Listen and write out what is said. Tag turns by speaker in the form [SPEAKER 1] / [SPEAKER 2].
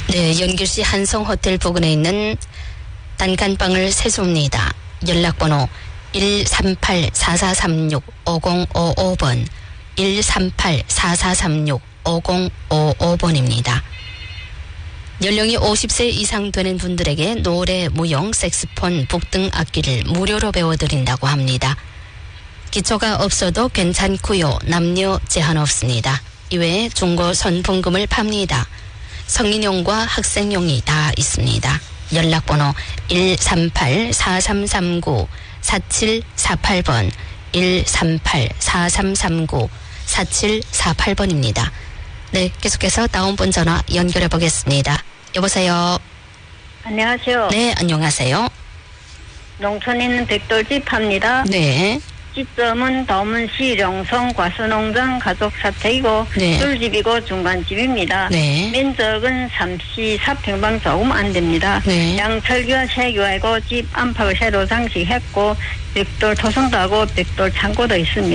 [SPEAKER 1] 네, 연길시 한성호텔 부근에 있는 단칸방을 세수입니다. 연락번호 138-4436-5055번, 138-4436-5055번입니다. 연령이 50세 이상 되는 분들에게 노래, 무용, 색스폰, 북등 악기를 무료로 배워드린다고 합니다. 기초가 없어도 괜찮고요. 남녀 제한 없습니다. 이외에 중고 선풍금을 팝니다. 성인용과 학생용이 다 있습니다. 연락번호 138-4339-4748번, 138-4339-4748번입니다. 네, 계속해서 다음 분 전화 연결해 보겠습니다. 여보세요.
[SPEAKER 2] 안녕하세요.
[SPEAKER 1] 네, 안녕하세요.
[SPEAKER 2] 농촌에 있는 백돌집 팝니다.
[SPEAKER 1] 네.
[SPEAKER 2] 시점은 도문시 령성 과수농장 가족사택이고
[SPEAKER 1] 네.
[SPEAKER 2] 둘집이고 중간집입니다.
[SPEAKER 1] 네.
[SPEAKER 2] 면적은 34평방 조금 안 됩니다.
[SPEAKER 1] 네.
[SPEAKER 2] 양철기와 세교하고 집 안팎을 새로 장식했고 벽돌 토성도 하고 벽돌 창고도 있습니다.